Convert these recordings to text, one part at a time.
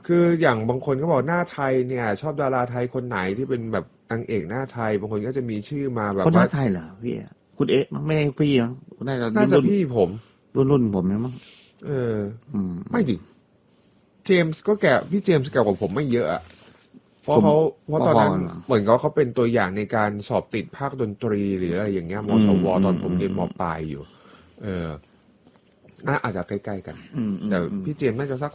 คืออย่างบางคนก็บอกหน้าไทยเนี่ยชอบดาราไทยคนไหนที่เป็นแบบนางเอกหน้าไทยบางคนก็จะมีชื่อมาแบบคนหน้าไทยเหรอพี่คุณเอ๊ะไม่พี่มั้งน่าจะพี่ผมรุ่นผมมั้งไม่ดิเจมส์ก็พี่เจมส์แก่กว่าผมไม่เยอะอะเพราะตอนนั้นเหมือนเขาเป็นตัวอย่างในการสอบติดภาคดนตรีหรืออะไรอย่างเงี้ยมสวตอนผมเรียนม.ปลายอยู่น่าอาจจะใกล้ๆกันแต่พี่เจมส์น่าจะสัก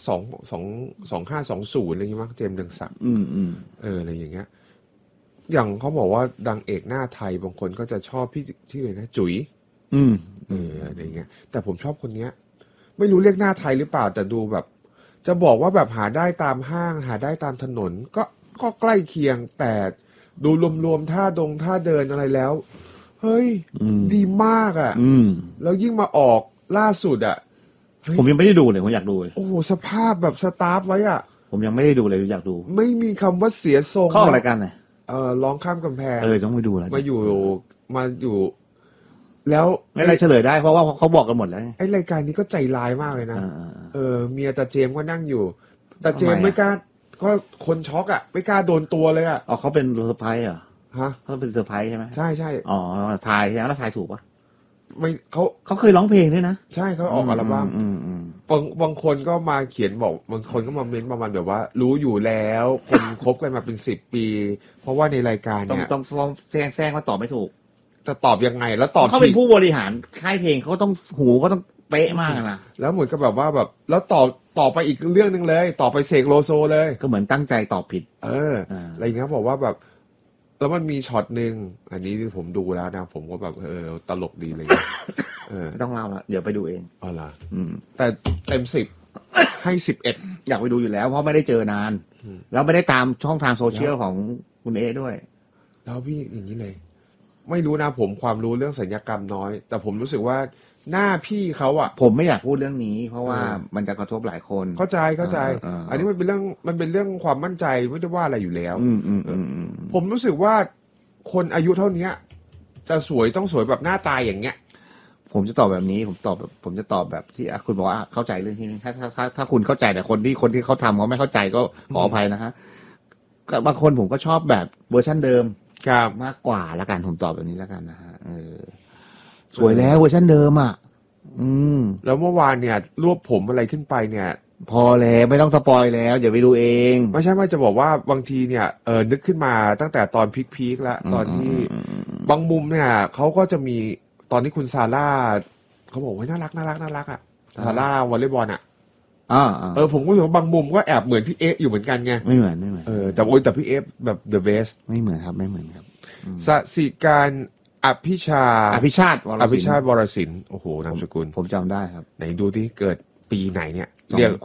2520อะไรอย่างเงี้ยมั้งเจมส์เรืองศักดิ์อะไรอย่างเงี้ยอย่างเขาบอกว่าดังเอกหน้าไทยบางคนก็จะชอบพี่ที่เลยนะจุ๋ยอะไรอย่างเงี้ยแต่ผมชอบคนเนี้ยไม่รู้เรียกหน้าไทยหรือเปล่าแต่ดูแบบจะบอกว่าแบบหาได้ตามห้างหาได้ตามถนนก็ใกล้เคียงแต่ดูรวมๆท่าเดินอะไรแล้วเฮ้ยดีมากอ่ะแล้วยิ่งมาออกล่าสุดอ่ะผมยังไม่ได้ดูเลยผมอยากดูเลยโอ้สภาพแบบสตาร์ฟไว้อ่ะผมยังไม่ได้ดูเลยอยากดูไม่มีคำว่าเสียทรงเข้ารายการไหนร้องข้ามกำแพงต้องไปดูแล้วมาอยู่แล้วไม่ไรเฉลยได้เพราะว่าเขาบอกกันหมดแล้วไอ้รายการนี้ก็ใจร้ายมากเลยนะเมียตาเจมก็นั่งอยู่ตาเจมไม่กล้าก็คนช็อกอ่ะไม่กล้าโดนตัวเลยอ่ะเขาเป็นเซอร์ไพรส์เหรอฮะเขาเป็นเซอร์ไพรส์ใช่ไหมใช่ใช่ทายใช่ไหมแล้วทายถูกปะไม่เขาเคยร้องเพลงด้วยนะใช่เขาออกอัลบั้มบางคนก็มาเขียนบอกบางคนก็มาเม้นประมาณแบบว่ารู้อยู่แล้วคนคบกันมาเป็น10 ปีเพราะว่าในรายการเนี่ยต้องแซงว่าตอบไม่ถูกจะตอบยังไงแล้วตอบเขาเป็นผู้บริหารค่ายเพลงเขาต้องหูก็ต้องเป๊ะมากนะแล้วเหมือนกับแบบว่าแบบแล้วต่อไปอีกเรื่องนึงเลยต่อไปเสกโลโซเลยก็เหมือนตั้งใจตอบผิดอะไรอย่างเงี้ยบอกว่าแบบแล้วมันมีช็อตนึงอันนี้ที่ผมดูแล้วนะผมก็แบบตลกดีเลยไม่ต้องเล่าละเดี๋ยวไปดูเองอ๋อเหรอแต่เต็ม10ให้11 อยากไปดูอยู่แล้วเพราะไม่ได้เจอนานแล้วไม่ได้ตามช่องทางโซเชียลของคุณเอด้วยแล้วพี่อย่างนี้เลยไม่รู้นะผมความรู้เรื่องสัญญกรรมน้อยแต่ผมรู้สึกว่าหน้าพี่เขาอ่ะผมไม่อยากพูดเรื่องนี้เพราะว่ามันจะกระทบหลายคนเข้าใจอันนี้มันเป็นเรื่องความมั่นใจไม่ได้ว่าอะไรอยู่แล้วผมรู้สึกว่าคนอายุเท่านี้จะสวยต้องสวยแบบหน้าตายอย่างเงี้ยผมจะตอบแบบนี้ผมจะตอบแบบที่คุณบอกว่าเข้าใจเรื่องที่นี้ถ้าคุณเข้าใจแต่คนที่เขาทำเขาไม่เข้าใจก็ขออภัยนะฮะบางคนผมก็ชอบแบบเวอร์ชันเดิมมากกว่าละกันผมตอบแบบนี้ละกันนะฮะสวยแล้วเวอร์ชันเดิมอ่ะแล้วเมื่อวานเนี่ยรวบผมอะไรขึ้นไปเนี่ยพอแล้วไม่ต้องสปอยแล้วเดี๋ยวไปดูเองไม่ใช่ว่าจะบอกว่าบางทีเนี่ยนึกขึ้นมาตั้งแต่ตอนพีคแล้วตอนที่บางมุมเนี่ยเขาก็จะมีตอนที่คุณซาร่าเขาบอกว่าน่ารักอ่ะซาร่าวอลเลย์บอลอ่ะผมก็รู้สึกว่าบางมุมก็แอบเหมือนพี่เอ๊ะอยู่เหมือนกันไงไม่เหมือนแต่พี่เอ๊ะแบบ the best ไม่เหมือนครับสศิการอภิชาติวรศิลป์โอ้โหนามสกุลผมจำได้ครับไหนดูที่เกิดปีไหนเนี่ยเรียก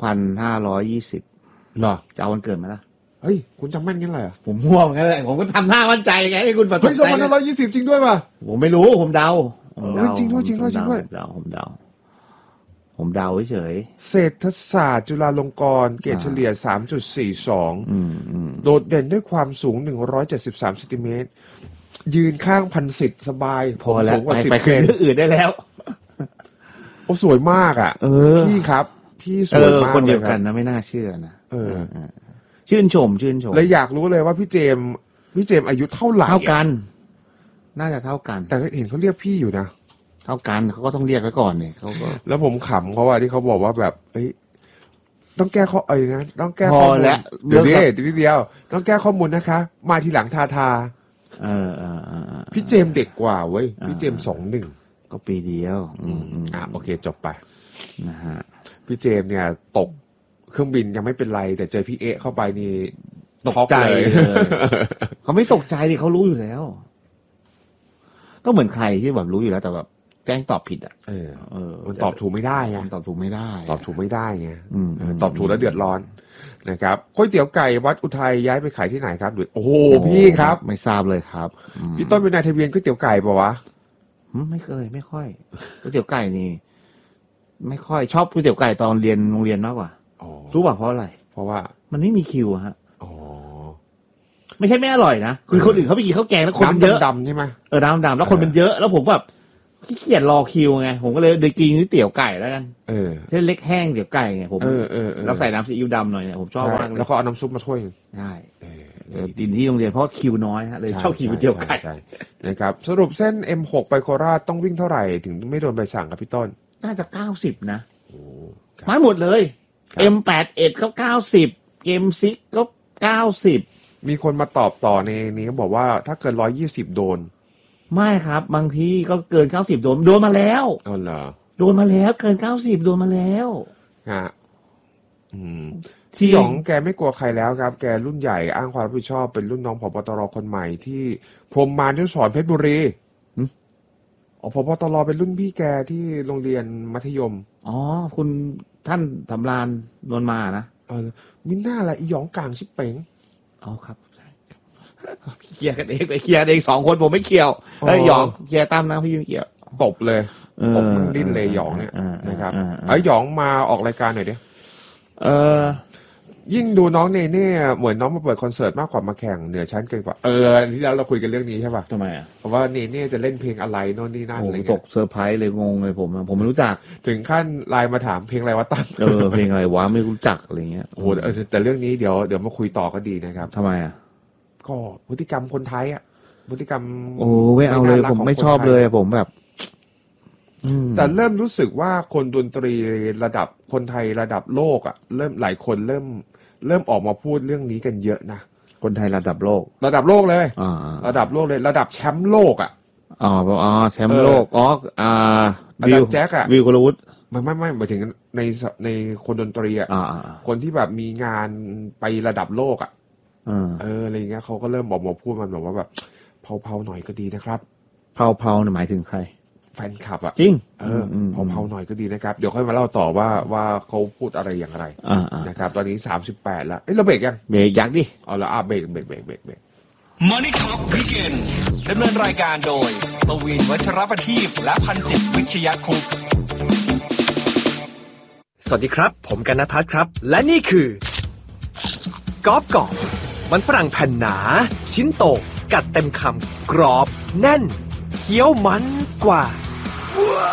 1,520 เหรอจะเอาวันเกิดมาละเฮ้ยคุณจำแม่นงั้นเลยผมมั่วงั้นแหละผมก็ทำท่ามั่นใจไงให้คุณเฮ้ย2,520จริงด้วยป่ะผมไม่รู้ผมเดาจริงด้วยผมเดาเฉยเศรษฐศาสตร์จุฬาลงกรณ์เกรดเฉลี่ย 3.42 โดดเด่นด้วยความสูง173 เซนติเมตรยืนข้างพันสิทธิ์สบายพอแล้วไปเรื่องอื่นได้แล้วโอ้สวยมากอ่ะพี่ครับพี่สวยมากคนเดียวกันนะไม่น่าเชื่อนะชื่นชมเลยอยากรู้เลยว่าพี่เจมอายุเท่าไหร่เท่ากันน่าจะเท่ากันแต่เห็นเขาเรียกพี่อยู่นะเท่ากันเขาก็ต้องเรียกไว้ก่อนเนี่ยเขาก็แล้วผมขำเขาว่าที่เขาบอกว่าแบบต้องแก้ข้อนะต้องแก้ข้อมูลเดี๋ยวต้องแก้ข้อมูลนะคะมาทีหลังทาพี่เจมเด็กกว่าเว้ยพี่เจม21 ก็ปีเดียวโอเคจบไปนะฮะพี่เจมเนี่ยตกเครื่องบินยังไม่เป็นไรแต่เจอพี่เอ๊ะเข้าไปนี่ตกใจเขาไม่ตกใจดิเขารู้อยู่แล้วก็เหมือนใครที่แบบรู้อยู่แล้วแต่แบบแกล้งตอบผิดอ่ะมันตอบถูกไม่ได้ไงตอบถูกไม่ได้ไงตอบถูกแล้วเดือดร้อนนะครับก๋วยเตี๋ยวไก่วัดอุทัยย้ายไปขายที่ไหนครับโอ้โหพี่ครับไม่ทราบเลยครับพี่ต้นเป็นนายทะเบียนก๋วยเตี๋ยวไก่ป่าวะไม่เคยไม่ค่อยก๋วยเตี๋ยวไก่นี่ไม่ค่อยชอบก๋วยเตี๋ยวไก่ตอนเรียนโรงเรียนมากกว่ารู้ป่ะเพราะอะไรเพราะว่ามันไม่มีคิวฮะไม่ใช่ไม่อร่อยนะคือคนอื่นเขาไปกินข้าวแกงแล้วคนมันเยอะดำใช่ไหมน้ำดำแล้วคนมันเยอะแล้วผมแบบขี้เกียจรอคิวไงผมก็เลยกินก๋วยเตี๋ยวไก่แล้วกัน เส้นเล็กแห้งเตี๋ยวไก่ไงผมแล้วใส่น้ำซีอิ๊วดำหน่อยเนี่ยผมชอบมากเลยแล้วก็เอาน้ำซุปมาถ้วยนึงใช่กินที่โรงเรียนเพราะคิวน้อยฮะเลยชอบกินก๋วยเตี๋ยวไก่นะครับสรุปเส้น M6 ไปโคราชต้องวิ่งเท่าไหร่ถึงไม่โดนใบสั่งครับพี่ต้นน่าจะ90นะไม่หมดเลย M81 ก็90 M6 ก็90 มีคนมาตอบต่อในนี้เขาบอกว่าถ้าเกิน120โดนไม่ครับบางทีก็เกิน90โดนมาแล้วอ๋อเหรอโดนมาแล้วเกิน90โดนมาแล้วฮะที่หยองแกไม่กลัวใครแล้วครับแกรุ่นใหญ่อ้างความรับผิดชอบเป็นรุ่นน้องผบ.ตร.คนใหม่ที่พรหมมานุสรณ์เพชรบุรีผบ.ตร.เป็นรุ่นพี่แกที่โรงเรียนมัธยมคุณท่านสำราญนวลมานะมิน่าละอีหยองกลางชิบเป๋งครับเคลียร์กันเองไปเคลียร์เอง2คนผมไม่เกี่ยวหยองเคลียร์ตั้มนะพี่ไม่เกี่ยวตบเลยตบมันดิ้นเลยหยองเนี่ยนะครับหยองมาออกรายการหน่อยดิยิ่งดูน้องเนเน่เหมือนน้องมาเปิดคอนเสิร์ตมากกว่ามาแข่งเหนือชั้นเกินกว่าที่แล้วเราคุยกันเรื่องนี้ใช่ป่ะทำไมเพราะว่าเนเน่จะเล่นเพลงอะไรโน่นนี่นั่นอะไรเงี้ยตกเซอร์ไพรส์เลยงงเลยผมไม่รู้จักถึงขั้นไลน์มาถามเพลงอะไรวะตั้งเพลงอะไรวะไม่รู้จักอะไรเงี้ยโอ้แต่เรื่องนี้เดี๋ยวมาคุยต่อก็ดีนะครับทำไมก็พฤติกรรมคนไทยพฤติกรรมไม่เอาเลยผมไม่ชอบเลยผมแบบแต่เริ่มรู้สึกว่าคนดนตรีระดับคนไทยระดับโลกเริ่มหลายคนเริ่มออกมาพูดเรื่องนี้กันเยอะนะคนไทยระดับโลกเลยระดับโลกเลยระดับแชมป์โลกแชมป์โลกวิวแจ็ควิวกลวุฒิไม่หมายถึงในคนดนตรีคนที่แบบมีงานไประดับโลกอะไรเงี้ยเขาก็เริ่มบอกมาพูดมันแบบว่าแบบเผาๆหน่อยก็ดีนะครับเผาหมายถึงใครแฟนคลับจริงเผาหน่อยก็ดีนะครับเดี๋ยวค่อยมาเล่าต่อว่าเขาพูดอะไรอย่างไรนะครับตอนนี้38แล้วเราเบรกยังเบรกยังดิเอาละเบรก Money Talk Weekend ดำเนินรายการโดยปวิน วัชรประทีปและพันศิษย์วิชยคุปสวัสดีครับผมกนภัทรครับและนี่คือกรอบมันฝรั่งแผ่นหนาชิ้นโตกัดเต็มคำกรอบแน่นเคี้ยวมันกว่า